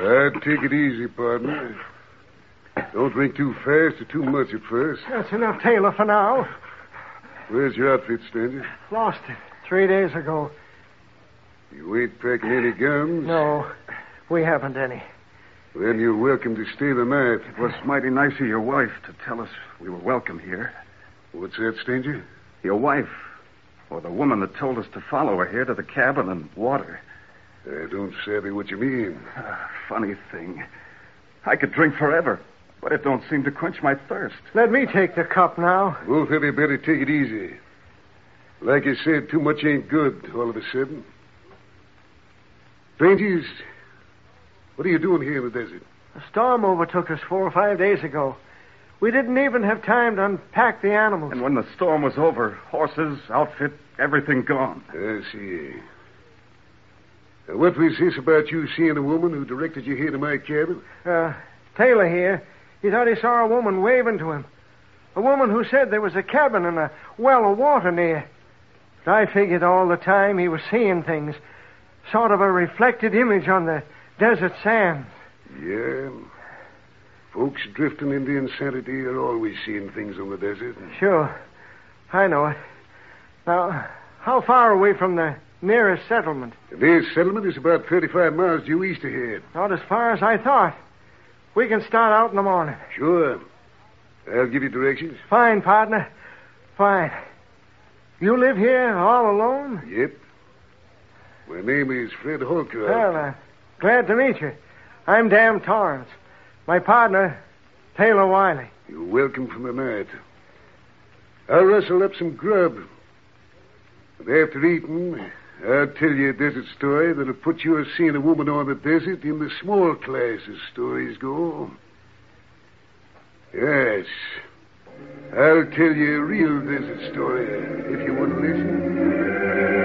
Take it easy, partner. Don't drink too fast or too much at first. That's enough, Taylor, for now. Where's your outfit, stranger? Lost it 3 days ago. You ain't packing any guns? No, we haven't any. Then you're welcome to stay the night. It was mighty nice of your wife to tell us we were welcome here. What's that, stranger? Your wife, or the woman that told us to follow her here to the cabin and water. I don't savvy what you mean. Funny thing. I could drink forever, but it don't seem to quench my thirst. Let me take the cup now. Both of you better take it easy. Like I said, too much ain't good all of a sudden. Strangers, what are you doing here in the desert? A storm overtook us 4 or 5 days ago. We didn't even have time to unpack the animals. And when the storm was over, horses, outfit, everything gone. I see. Now, what was this about you seeing a woman who directed you here to my cabin? Taylor here, he thought he saw a woman waving to him. A woman who said there was a cabin and a well of water near. But I figured all the time he was seeing things. Sort of a reflected image on the desert sand. Yeah. Folks drifting into insanity are always seeing things on the desert. Sure. I know it. Now, how far away from the nearest settlement? The nearest settlement is about 35 miles due east of here. Not as far as I thought. We can start out in the morning. Sure. I'll give you directions. Fine, partner. Fine. You live here all alone? Yep. My name is Fred Holcroft. Well, glad to meet you. I'm Dan Torrance. My partner, Taylor Wiley. You're welcome for the night. I'll rustle up some grub. And after eating, I'll tell you a desert story that'll put your seeing a woman on the desert in the small class as stories go. Yes. I'll tell you a real desert story, if you want to listen.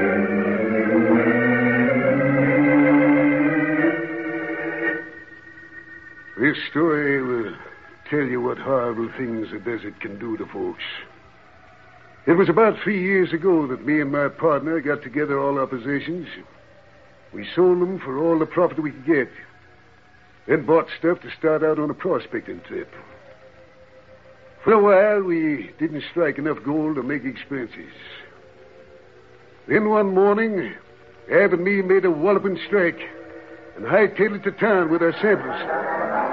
This story will tell you what horrible things the desert can do to folks. It was about 3 years ago that me and my partner got together all our possessions. We sold them for all the profit we could get. Then bought stuff to start out on a prospecting trip. For a while, we didn't strike enough gold to make expenses. Then one morning, Ab and me made a walloping strike and hightailed it to town with our samples.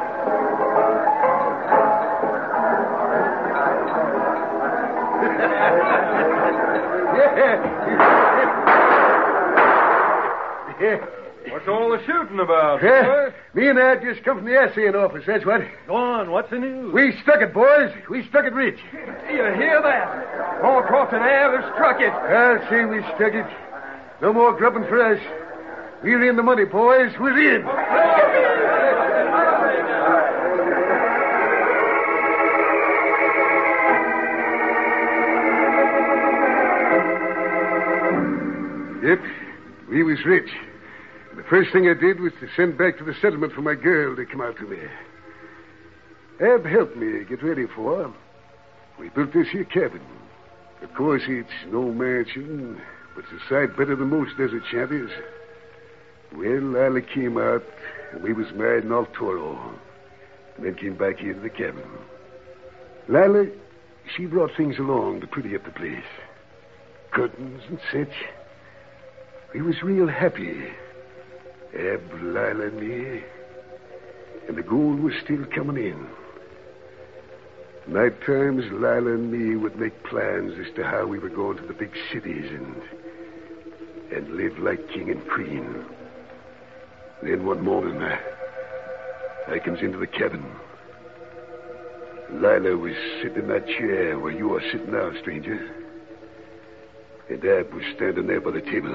What's all the shooting about, boys? Me and Ad just come from the assaying office, that's what. Go on, what's the news? We stuck it, boys. We stuck it rich. You hear that? Holcroft and Ab have struck it. I'll say we stuck it. No more grubbing for us. We're in the money, boys. We're in. Yep, we was rich. The first thing I did was to send back to the settlement for my girl to come out to me. Ab helped me get ready for her. We built this here cabin. Of course, it's no mansion, but it's a sight better than most desert shanties. Well, Lila came out, and we was married in El Toro, and then came back here to the cabin. Lila, she brought things along to pretty up the place. Curtains and such. We was real happy. Ab, Lila, and me. And the gold was still coming in. Night times, Lila and me would make plans as to how we were going to the big cities and live like king and queen. Then one morning, I comes into the cabin. Lila was sitting in that chair where you are sitting now, stranger. And Ab was standing there by the table.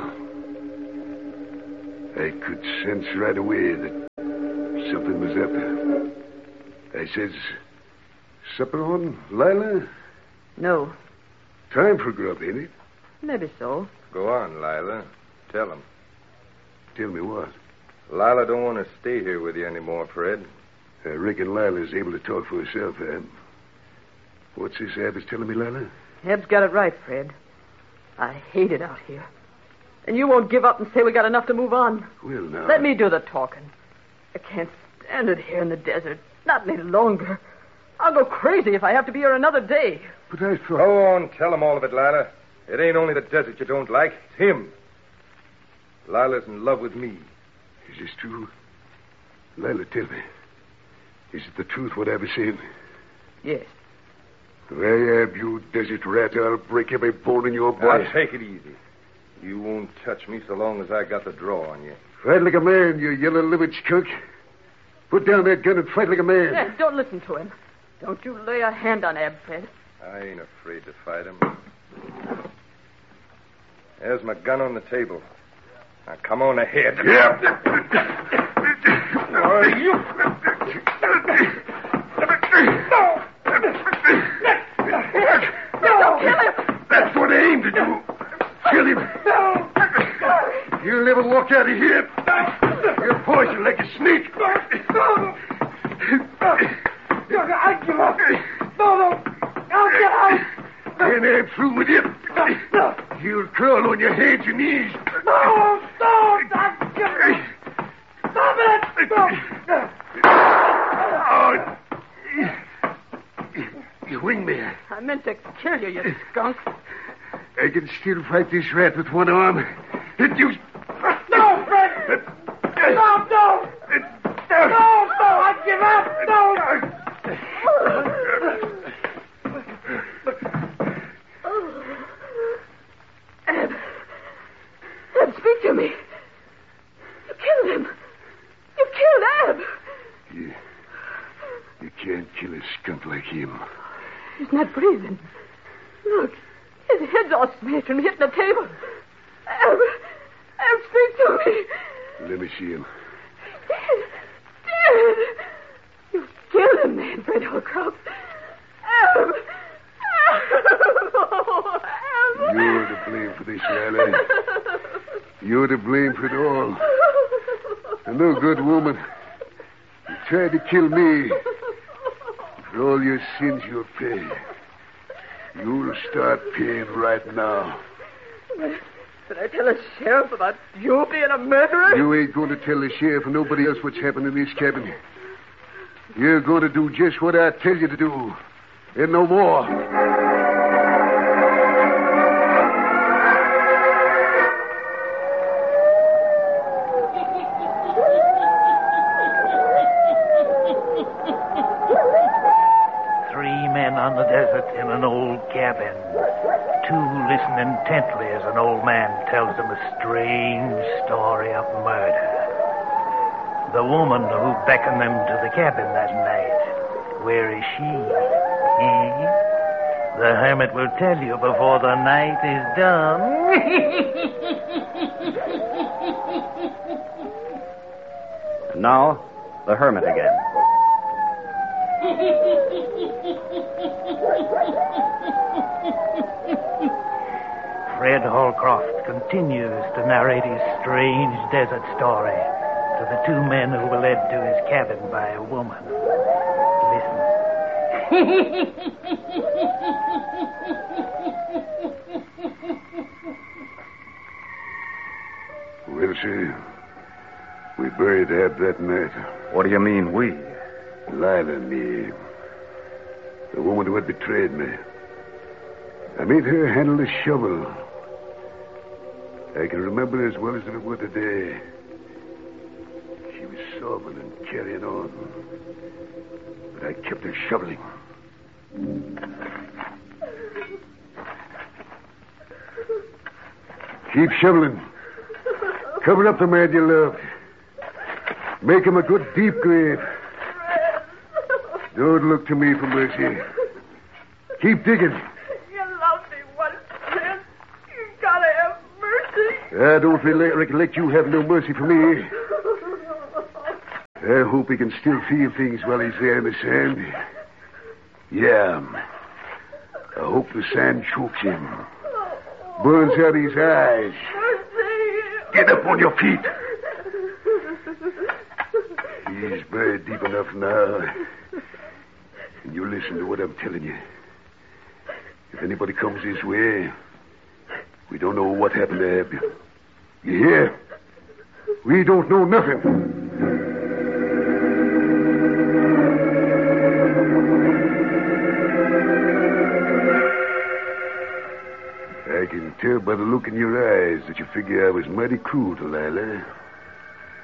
I could sense right away that something was up. I says, supper on, Lila? No. Time for grub, ain't it? Maybe so. Go on, Lila. Tell him. Tell me what? Lila don't want to stay here with you anymore, Fred. I reckon Lila's able to talk for herself, Ab. What's this Ab is telling me, Lila? Eb's got it right, Fred. I hate it out here. And you won't give up and say we got enough to move on. Well, now... Let me do the talking. I can't stand it here in the desert. Not any longer. I'll go crazy if I have to be here another day. But I thought... Go on, tell him all of it, Lila. It ain't only the desert you don't like. It's him. Lila's in love with me. Is this true? Lila, tell me. Is it the truth what I was saying? Yes. Well, Ab, you desert rat, I'll break every bone in your body. Now, take it easy. You won't touch me so long as I got the draw on you. Fight like a man, you yellow-livered skunk. Put down that gun and fight like a man. Yes, don't listen to him. Don't you lay a hand on Ab, Fred. I ain't afraid to fight him. There's my gun on the table. Now, come on ahead. Yeah. You... Don't kill him! That's what I aim to do. Kill him. You'll never walk out of here. You're poisoned like a snake. I give up. No. I'll get out. And I'm through with you. You'll crawl on your hands and knees. No. I'll give up. Stop it. You wing me. I meant to kill you, you skunk. I can still fight this rat with one arm. And you... No, Fred. No. I give up. No. Ab, speak to me. You killed him. You killed Ab. You can't kill a skunk like him. He's not breathing. Look, his head's all smashed and hitting the table. Ab, speak to me. Let me see him. Dead. You killed him, man, Fred Holcroft. Ab. Oh, Ab. You're to blame for this, Lila. You're to blame for it all. A no good woman. You tried to kill me. For all your sins, you'll pay. You'll start paying right now. Did I tell the sheriff about you being a murderer? You ain't going to tell the sheriff or nobody else what's happened in this cabin. You're going to do just what I tell you to do. And no more. 3 men on the desert in an old cabin. 2 listen intently as an old man tells them a strange story of murder. The woman who beckoned them to the cabin that night, where is she? The hermit will tell you before the night is done. Now, the hermit again. Fred Holcroft continues to narrate his strange desert story to the 2 men who were led to his cabin by a woman. Listen. Well, sir, we buried Ab that night. What do you mean, we? Lila and me. The woman who had betrayed me. I made her handle the shovel. I can remember as well as if it were today. She was sobbing and carrying on. But I kept her shoveling. Keep shoveling. Cover up the man you loved. Make him a good deep grave. Don't look to me for mercy. Keep digging. You loved me once, Fred. You gotta have mercy. I don't recollect you have no mercy for me. I hope he can still feel things while he's there in the sand. Yeah. I hope the sand chokes him. Burns out his eyes. Mercy. Get up on your feet. He's buried deep enough now. And you listen to what I'm telling you. If anybody comes this way, we don't know what happened to Ab. You hear? We don't know nothing. tell by the look in your eyes that you figure I was mighty cruel to Lila.